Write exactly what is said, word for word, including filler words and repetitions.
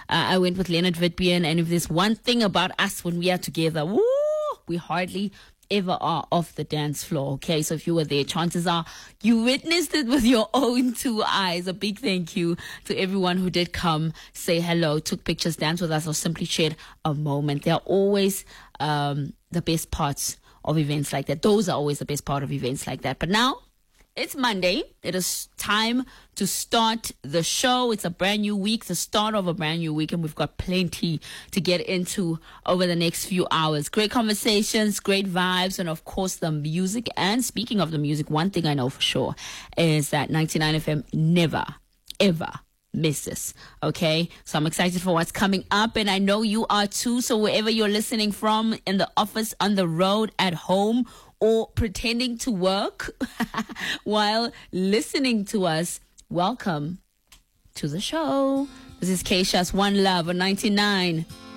Uh, I went with Leonard Vitbian, and if there's one thing about us when we are together, woo, we hardly ever are off the dance floor. Okay, so if you were there, chances are you witnessed it with your own two eyes. A big thank you to everyone who did come, say hello, took pictures, danced with us, or simply shared a moment. They are always um, the best parts of events like that. Those are always the best part of events like that. But now it's Monday. It is time to start the show. It's a brand new week, the start of a brand new week, and we've got plenty to get into over the next few hours. Great conversations, great vibes, and of course the music. And speaking of the music, one thing I know for sure is that ninety-nine F M never, ever misses. Okay, so I'm excited for what's coming up, and I know you are too. So wherever you're listening from, in the office, on the road, at home, or pretending to work while listening to us, welcome to the show. This is Keisha's One Love on ninety-nine